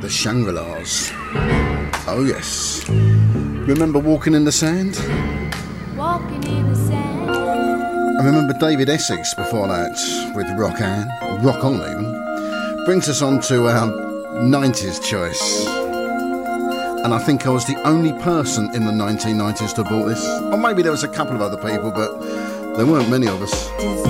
the Shangri-Las. Oh yes. Remember Walking in the Sand? Walking in the sand. I remember David Essex before that with Rock On even. Brings us on to our 90s choice. And I think I was the only person in the 1990s to have bought this. Or maybe there was a couple of other people, but there weren't many of us.